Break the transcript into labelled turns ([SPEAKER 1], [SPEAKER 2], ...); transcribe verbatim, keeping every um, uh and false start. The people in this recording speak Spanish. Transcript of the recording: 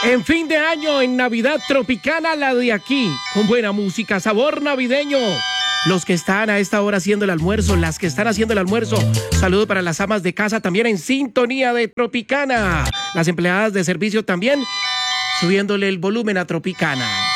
[SPEAKER 1] En fin de año, en Navidad Tropicana, la de aquí, con buena música, sabor navideño. Los que están a esta hora haciendo el almuerzo, las que están haciendo el almuerzo, saludo para las amas de casa también en sintonía de Tropicana. Las empleadas de servicio también, subiéndole el volumen a Tropicana.